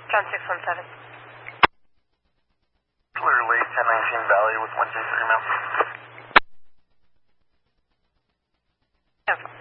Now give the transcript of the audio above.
John 617. Clear late 1019 Valley with 123 miles. Yeah.